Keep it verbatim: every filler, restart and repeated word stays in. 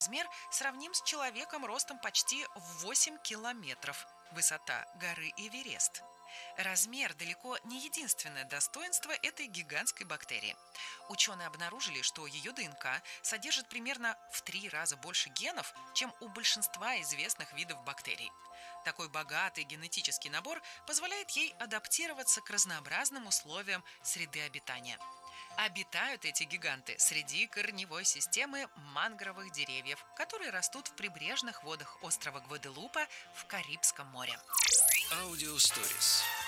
Размер сравним с человеком ростом почти в восемь километров. Высота горы Эверест. Размер далеко не единственное достоинство этой гигантской бактерии. Ученые обнаружили, что ее ДНК содержит примерно в три раза больше генов, чем у большинства известных видов бактерий. Такой богатый генетический набор позволяет ей адаптироваться к разнообразным условиям среды обитания. Обитают эти гиганты среди корневой системы мангровых деревьев, которые растут в прибрежных водах острова Гваделупа в Карибском море. Аудио Stories.